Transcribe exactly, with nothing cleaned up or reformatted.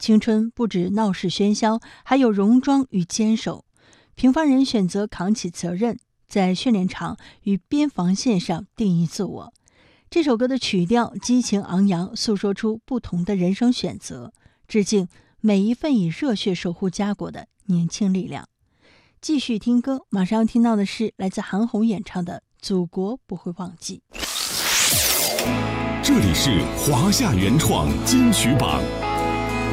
青春不止闹市喧嚣，还有戎装与坚守。平凡人选择扛起责任，在训练场与边防线上定义自我。这首歌的曲调激情昂扬，诉说出不同的人生选择，致敬每一份以热血守护家国的年轻力量。继续听歌，马上要听到的是来自韩红演唱的《祖国不会忘记》。 这里是华夏原创金曲榜。